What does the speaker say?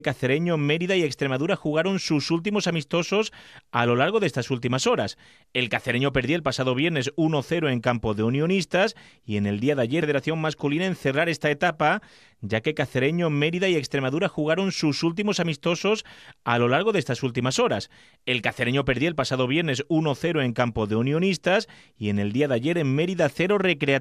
Cacereño, Mérida y Extremadura jugaron sus últimos amistosos a lo largo de estas últimas horas. El Cacereño perdió el pasado viernes 1-0 en campo de Unionistas y en el día de ayer Federación Masculina en cerrar esta etapa, ya que Cacereño, Mérida y Extremadura jugaron sus últimos amistosos a lo largo de estas últimas horas. El Cacereño perdió el pasado viernes 1-0 en campo de Unionistas y en el día de ayer en Mérida 0 Recreativo